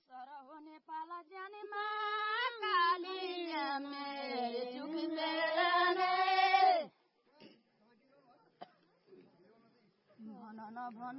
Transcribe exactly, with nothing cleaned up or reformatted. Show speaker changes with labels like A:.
A: सरहो नेपाल जाने माँ कालिया मेरे चुक मेलने भन न भन